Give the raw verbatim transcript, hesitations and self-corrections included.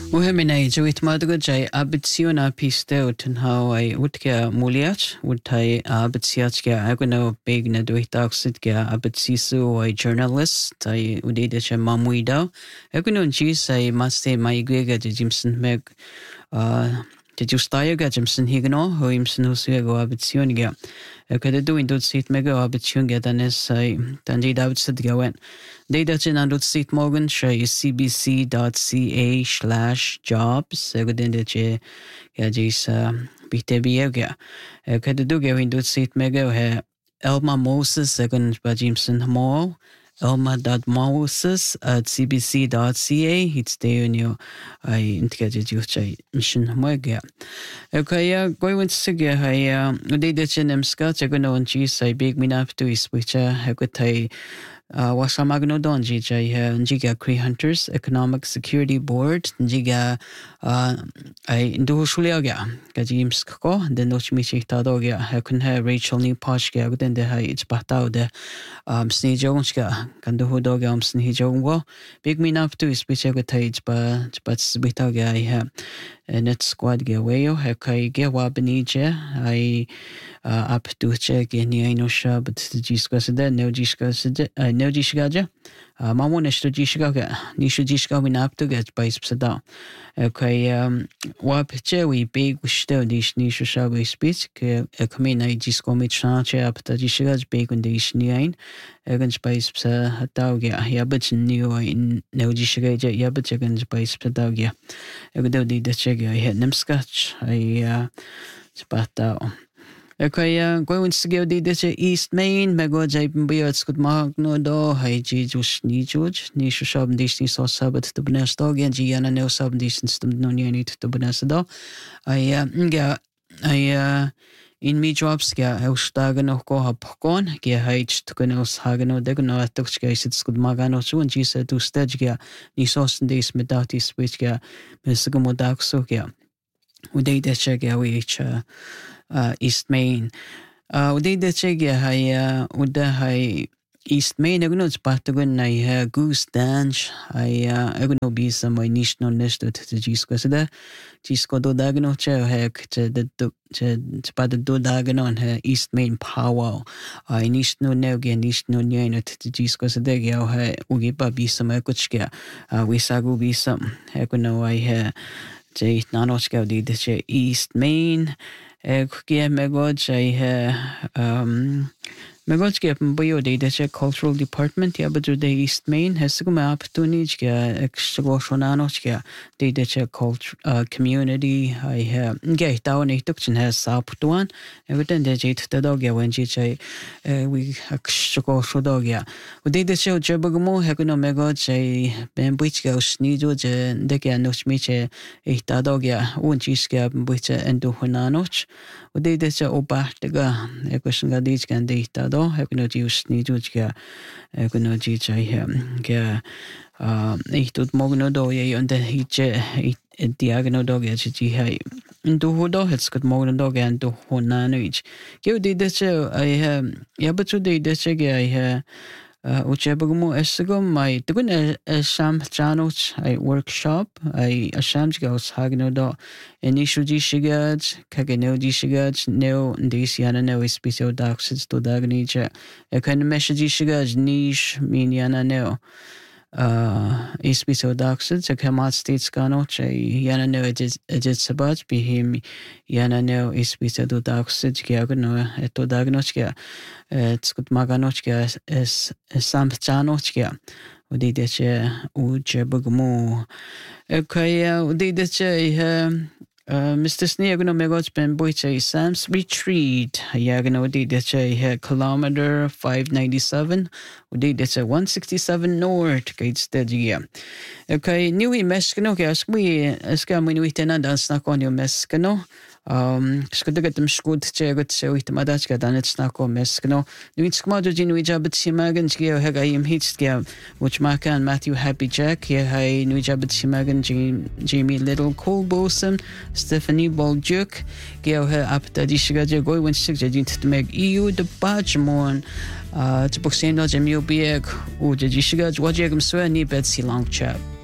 Muhemina juit madgo jay abitziona piste utenhau ay utke muliach utai abitsiach ke agono big na duitaqsit ke abitsisu ay journalist ay udide che mamuida agono jis ay maste maigwega jimson meg uh de justaya ga jimson higno ho imson husuego abitzioniga kada do indut sit mega abitzioniga danes ay tanji davtsid gawen Data in andut sit morgen shay cbc.ca slash jobs egodin de che ya jis bite biega kada do ge indut sit mega he Elma Moses egon ba Jimson Hamo elma.moses at cbc.ca hits de unio ay intgeje juchay mission mega okay ya going to ge hay data in emska egon on jis ay big minap to is which egotai Uh, wasamagno don jay njiga Cree Hunters Economic Security Board njiga uh, ay ndu shuliaga gajims ko den noch mi chichtado ga kun ha Rachel ni posh ga den de hay it's batao de um sni jones ga kan du hodo ga um sni jongo big me up to speech ga tage ba but bita ga ha net squad ga wayo ha kai ga wa benije ay up to check ni ay no sha but jiska se de no jiska se no jishgaja mamon esto jishgaga nishu jishga win up to get by spsada okay um wap che we big shto dish nishu sha we speech ke kamina jisko mit chanche up to jishgaj big und dish ni ein egan space psa hatauga ya but new in no jishgaja ya but egan space psadaga egdo di de chega hit nem scotch I uh spatao Okay, uh, going to go to the East Main, Mego Jabin Beards could mark no do, Hai Jijus ni George, Nisha Shab Disney saw Sabbath to Benestog, and Gianna no sub distance to no need to Benestado. I, uh, yeah, I, uh, in me drops, yeah, Elstagan of Goha Pokon, Gia H to Ganos Hagano, Degano, Tuxcase, it's good Magano, so and she said to stage, yeah, Nisos and this Medatis, which, yeah, Messagomodak, so, yeah. We did that check, yeah, which, uh, Uh, East Main. Uh, uday da chege hay uh, uda hay East Main agno spatagon na hay goose dance hay uh, agno bisa mo national nest to jisko sada jisko do dagno che hay che de che spada do dagno hay East Main power ay national no ge national no to jisko sada ge hay ugi pa bisa mo kuch ke wisagu bisa hay kuno ay hay che nanochka di de East Main Ege megod jay um megod ge boyo de de cultural department ya but the East Main has go map to nich ge extra shonanoch ge de de culture community I have ge down it took has saptuan evden de jit the dog ya when jay we extra shodog ya de de show jebagmo hakuno megod jay ben bich ge snijo je de ge noch miche ich da dog ya und jis ge bich endo honanoch Uday de cha obahtega ekosnga dich kan deita do ekno jius ni jujga ekno ji chai hem ge uh ich tut mogno do ye und hiche diagno do ge ji hai ndu hodo hets got mogno do ge ndu honanoich ge uday de cha I have ya but uday de cha ge I have Uchebagmo esgum my tugun a sham chanoch a workshop I a sham goes hagno do inishuji shigaj kagenoji shigaj no disiana no special doxes to dagnicha a kind of message shigaj niche miniana no uh special doxes a kamat states ganoch a yana no it is it is sabaj be him yana no special doxes giagno eto dagnochka it's good maganochka es sam chanochka udideche ujebagmo okay udideche Uh, Mister Sneagno Megots Ben Boyche Sam's Retreat. Yagano Udideche kilometer five ninety-seven. Udideche one sixty-seven North Gate Stadia. Okay, new Meskano gas we escamuitena dance knock on your Meskano. Um, Skudagat them scoot chegot so it madachka dan it's not on Meskano. Nuits Kmadujin Wijabit Simagans Geo Hagaim Hitskia, which Maka Matthew Happy Jack, Yahai Nujabit Simagan Jamie Little Cole Bosom, Stephanie Boljuk, Geo her up the Dishigaja Goy when six to make E U the Bajmon, uh, to Boxeno Jamil Bieg, or the Dishigaj, Wajagam Swear, Ni Betsy Long Chap.